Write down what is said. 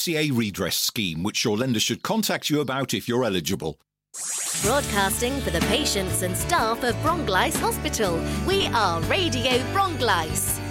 FCA redress scheme, which your lender should contact you about if you're eligible. Broadcasting for the patients and staff of Bronglice Hospital. We are Radio Bronglice.